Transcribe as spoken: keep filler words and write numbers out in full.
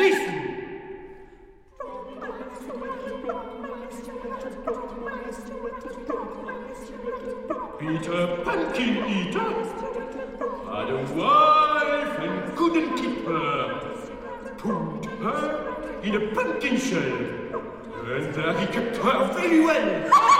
listen. Peter Pumpkin Eater had a wife and couldn't keep her. Put her in a pumpkin shell, and there he kept her very well.